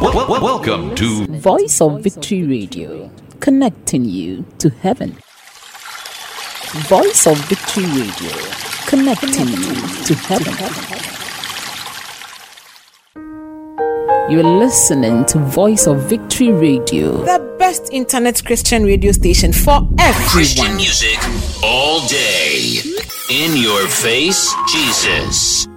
Welcome to Voice of Victory Radio, connecting you to heaven. Voice of Victory Radio, connecting you to heaven. You're listening to Voice of Victory Radio, the best internet Christian radio station for everyone. Christian music all day. In your face, Jesus.